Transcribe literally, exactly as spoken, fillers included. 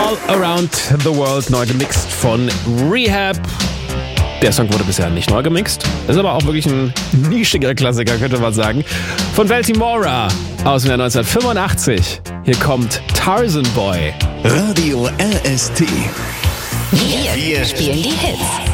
All Around the World, neu gemixt von Rehab. Der Song wurde bisher nicht neu gemixt. Ist aber auch wirklich ein nischiger Klassiker, könnte man sagen. Von Baltimora aus dem Jahr neunzehnhundertfünfundachtzig. Hier kommt Tarzan Boy. Radio R S T. Wir, wir spielen die Hits.